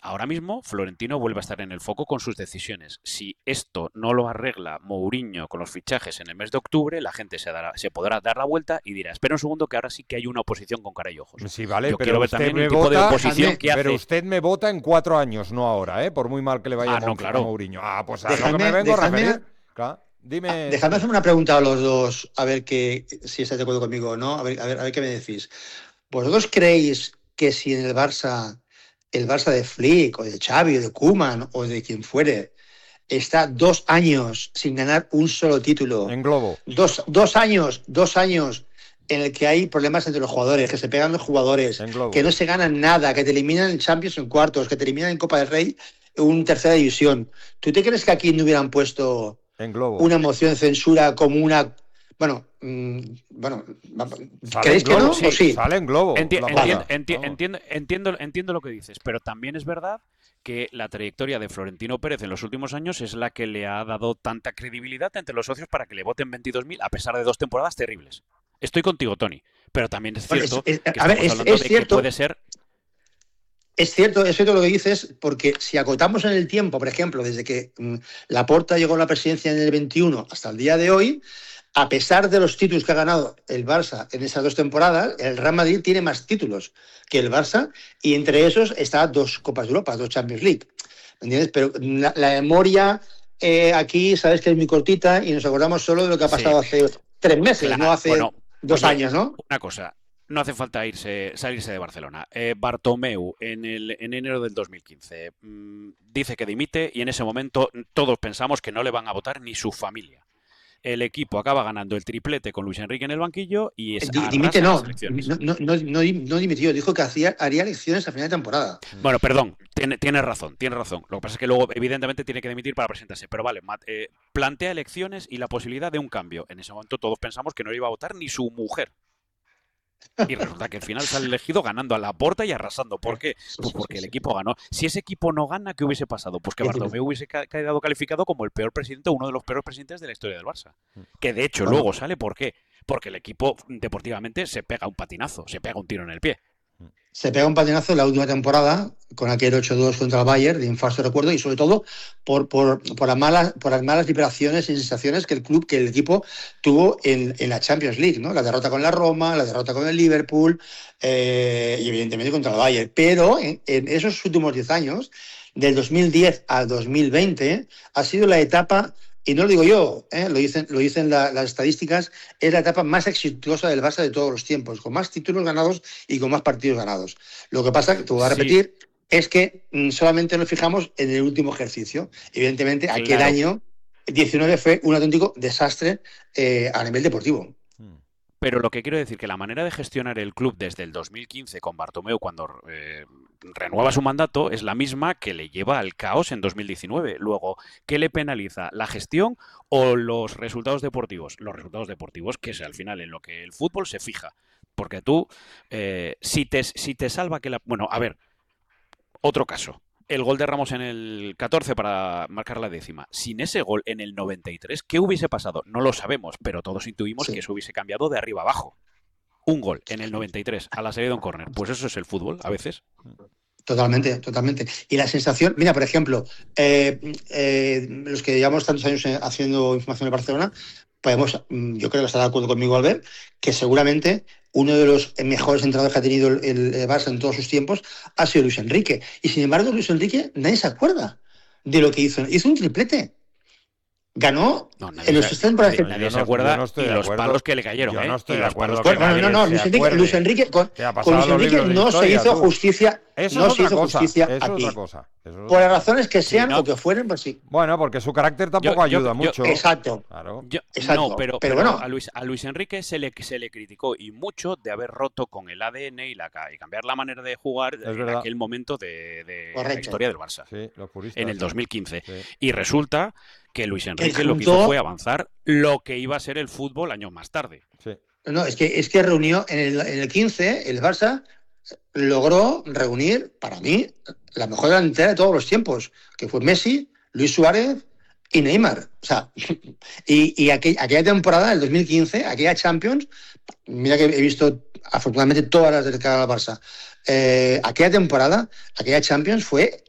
ahora mismo Florentino vuelve a estar en el foco con sus decisiones. Si esto no lo arregla Mourinho con los fichajes en el mes de octubre, la gente se podrá dar la vuelta y dirá, espera un segundo que ahora sí que hay una oposición con cara y ojos. Sí, vale, Yo pero quiero ver usted también me el tipo de vota, oposición que hace. pero usted me vota en 4 años, no ahora, por muy mal que le vaya No, a claro. Mourinho. Pues a lo que me vengo a referir. Claro. Dime. Dejadme hacer una pregunta a los dos, a ver si estáis de acuerdo conmigo o no, a ver qué me decís. ¿Vosotros creéis que si en el Barça de Flick, o de Xavi, o de Koeman, o de quien fuere, está 2 años sin ganar un solo título? En globo. 2 años en el que hay problemas entre los jugadores, que se pegan los jugadores, que no se ganan nada, que te eliminan en Champions en cuartos, que te eliminan en Copa del Rey en tercera división. ¿Tú te crees que aquí no hubieran puesto una moción de censura como una... ¿Creéis que no? Sí. Sale en globo. Entiendo lo que dices, pero también es verdad que la trayectoria de Florentino Pérez en los últimos años es la que le ha dado tanta credibilidad entre los socios para que le voten 22.000 a pesar de 2 temporadas terribles. Estoy contigo, Tony, pero también es cierto que puede ser... Es cierto lo que dices, porque si acotamos en el tiempo, por ejemplo, desde que Laporta llegó a la presidencia en el 21 hasta el día de hoy, a pesar de los títulos que ha ganado el Barça en esas 2 temporadas, el Real Madrid tiene más títulos que el Barça, y entre esos está 2 Copas de Europa, 2 Champions League. ¿Me entiendes? Pero la memoria aquí, sabes que es muy cortita y nos acordamos solo de lo que ha pasado hace 3 meses, no hace 2 años, ¿no? Una cosa. No hace falta salirse de Barcelona. Bartomeu, en enero del 2015, dice que dimite y en ese momento todos pensamos que no le van a votar ni su familia. El equipo acaba ganando el triplete con Luis Enrique en el banquillo y dimite no dimitió, dijo que haría elecciones a final de temporada. Bueno, perdón, tiene razón. Lo que pasa es que luego evidentemente tiene que dimitir para presentarse, pero vale, plantea elecciones y la posibilidad de un cambio. En ese momento todos pensamos que no le iba a votar ni su mujer. Y resulta que al final sale elegido ganando a Laporta y arrasando. ¿Por qué? Pues porque el equipo ganó. Si ese equipo no gana, ¿qué hubiese pasado? Pues que Bartomeu hubiese quedado calificado como el peor presidente, uno de los peores presidentes de la historia del Barça. Que de hecho luego sale, ¿por qué? Porque el equipo deportivamente se pega un patinazo, se pega un tiro en el pie. Se pega un patinazo en la última temporada con aquel 8-2 contra el Bayern, de infarto recuerdo, y sobre todo por las malas vibraciones y sensaciones que el equipo tuvo en la Champions League, ¿no? La derrota con la Roma, la derrota con el Liverpool y evidentemente contra el Bayern. Pero en esos últimos 10 años, del 2010 al 2020, ha sido la etapa, y no lo digo yo, lo dicen las estadísticas, es la etapa más exitosa del Barça de todos los tiempos, con más títulos ganados y con más partidos ganados. Lo que pasa, que te voy a repetir, es que solamente nos fijamos en el último ejercicio. Evidentemente, aquel año 19 fue un auténtico desastre a nivel deportivo. Pero lo que quiero decir que la manera de gestionar el club desde el 2015 con Bartomeu cuando renueva su mandato es la misma que le lleva al caos en 2019. Luego, ¿qué le penaliza? ¿La gestión o los resultados deportivos? Los resultados deportivos, que es al final en lo que el fútbol se fija. Porque tú, si te salva que la... Bueno, a ver, otro caso. El gol de Ramos en el 14 para marcar la 10ª. Sin ese gol en el 93, ¿qué hubiese pasado? No lo sabemos, pero todos intuimos que eso hubiese cambiado de arriba abajo. Un gol en el 93 a la salida de un córner. Pues eso es el fútbol, a veces. Totalmente. Y la sensación... Mira, por ejemplo, los que llevamos tantos años haciendo información en Barcelona, yo creo que estará de acuerdo conmigo, Albert, que seguramente uno de los mejores entrenadores que ha tenido el Barça en todos sus tiempos ha sido Luis Enrique. Y sin embargo, Luis Enrique, nadie se acuerda de lo que hizo. Hizo un triplete. Ganó en los 60 temporadas. Nadie se acuerda y los palos que le cayeron. Yo no estoy de acuerdo. No. Luis Enrique, con Luis Enrique no se hizo justicia. No se hizo justicia aquí. Por las razones que sean o que fueren, pues sí. Bueno, porque su carácter tampoco ayuda mucho. Exacto. Claro. Exacto. No, pero bueno, a Luis Enrique se le criticó y mucho de haber roto con el ADN y cambiar la manera de jugar en aquel momento de la historia del Barça. Sí, los puristas, en el 2015. Sí. Y resulta que Luis Enrique lo que hizo fue avanzar lo que iba a ser el fútbol años más tarde. Sí. No, es que reunió en el 15, el Barça logró reunir, para mí, la mejor delantera de todos los tiempos, que fue Messi, Luis Suárez y Neymar. O sea, y aquella temporada, el 2015, aquella Champions, mira que he visto afortunadamente todas las del Barça. Aquella temporada, aquella Champions fue